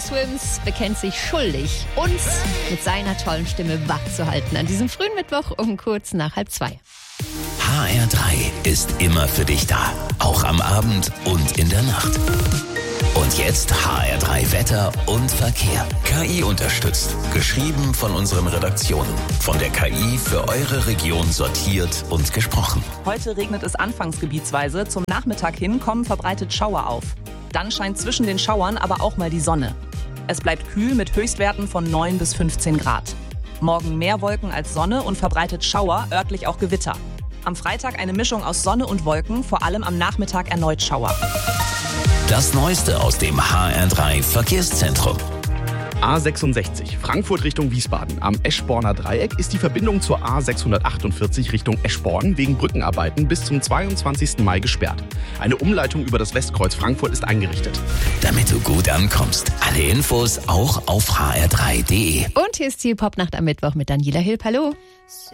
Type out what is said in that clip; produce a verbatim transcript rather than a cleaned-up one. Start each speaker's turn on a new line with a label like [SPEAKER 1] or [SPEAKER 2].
[SPEAKER 1] Swims bekennt sich schuldig, uns mit seiner tollen Stimme wach zu halten. An diesem frühen Mittwoch um kurz nach halb zwei.
[SPEAKER 2] H R drei ist immer für dich da. Auch am Abend und in der Nacht. Und jetzt H R drei Wetter und Verkehr. K I unterstützt. Geschrieben von unseren Redaktionen. Von der K I für eure Region sortiert und gesprochen.
[SPEAKER 3] Heute regnet es anfangs gebietsweise. Zum Nachmittag hin kommen verbreitet Schauer auf. Dann scheint zwischen den Schauern aber auch mal die Sonne. Es bleibt kühl mit Höchstwerten von neun bis fünfzehn Grad. Morgen mehr Wolken als Sonne und verbreitet Schauer, örtlich auch Gewitter. Am Freitag eine Mischung aus Sonne und Wolken, vor allem am Nachmittag erneut Schauer.
[SPEAKER 2] Das Neueste aus dem H R drei Verkehrszentrum.
[SPEAKER 4] A sechsundsechzig, Frankfurt Richtung Wiesbaden. Am Eschborner Dreieck ist die Verbindung zur A sechshundertachtundvierzig Richtung Eschborn wegen Brückenarbeiten bis zum zweiundzwanzigsten Mai gesperrt. Eine Umleitung über das Westkreuz Frankfurt ist eingerichtet.
[SPEAKER 2] Damit du gut ankommst. Alle Infos auch auf h r drei punkt d e.
[SPEAKER 1] Und hier ist die Pop-Nacht am Mittwoch mit Daniela Hilp. Hallo.